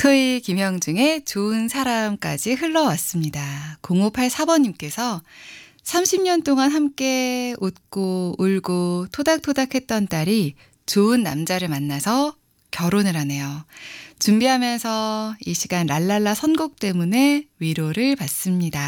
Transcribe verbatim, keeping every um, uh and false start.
토이 김형중의 좋은 사람까지 흘러왔습니다. 공오팔사 번님께서 삼십 년 동안 함께 웃고 울고 토닥토닥했던 딸이 좋은 남자를 만나서 결혼을 하네요. 준비하면서 이 시간 랄랄라 선곡 때문에 위로를 받습니다.